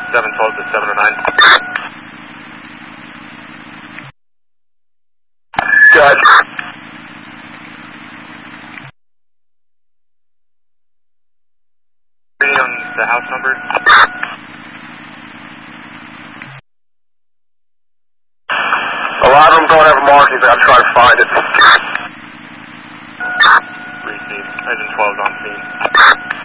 712 to 709. Judge. On the house number. A lot of them don't have markings. I'm trying to find it. Received. Engine 12 is on scene.